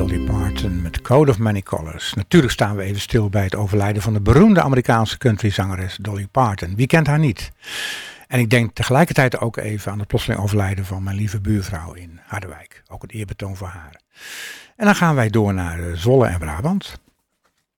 Dolly Parton met Coat of Many Colors. Natuurlijk staan we even stil bij het overlijden van de beroemde Amerikaanse countryzangeres Dolly Parton. Wie kent haar niet? En ik denk tegelijkertijd ook even aan het plotseling overlijden van mijn lieve buurvrouw in Harderwijk. Ook een eerbetoon voor haar. En dan gaan wij door naar Zwolle en Brabant.